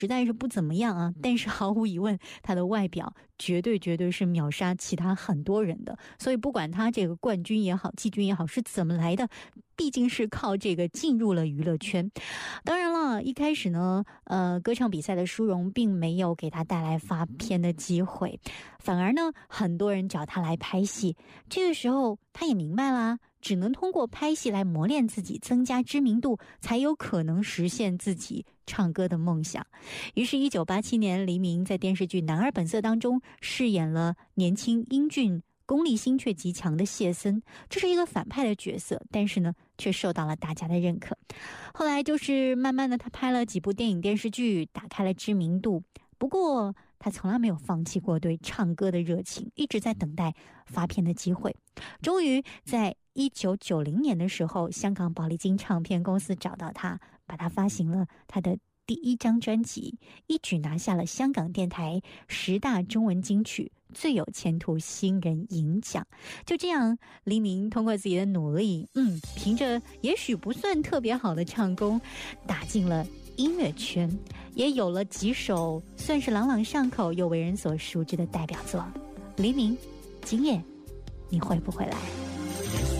实在是不怎么样啊，但是毫无疑问他的外表绝对是秒杀其他很多人的。所以不管他这个冠军也好，季军也好是怎么来的，毕竟是靠这个进入了娱乐圈。当然了，一开始呢歌唱比赛的殊荣并没有给他带来发片的机会，反而呢很多人找他来拍戏。这个时候他也明白啦，只能通过拍戏来磨练自己，增加知名度，才有可能实现自己唱歌的梦想。于是1987年，黎明在电视剧《男儿本色》当中饰演了年轻英俊功利心却极强的谢森，这是一个反派的角色，但是呢却受到了大家的认可。后来就是慢慢的他拍了几部电影电视剧，打开了知名度。不过他从来没有放弃过对唱歌的热情，一直在等待发片的机会。终于在1990年的时候，香港宝丽金唱片公司找到他，把他发行了他的第一张专辑，一举拿下了香港电台10大中文金曲最有前途新人银奖。就这样，黎明通过自己的努力，凭着也许不算特别好的唱功，打进了音乐圈，也有了几首算是朗朗上口又为人所熟知的代表作。黎明，今夜你会不会来？